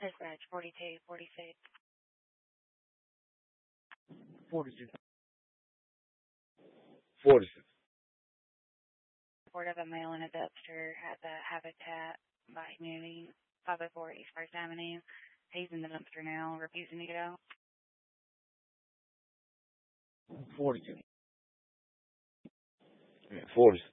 Dispatch 4246. 46. 46. Report of a male in a dumpster at the Habitat by Community, 504 East First Avenue. He's in the dumpster now, refusing to get out. 42. Yeah, 46.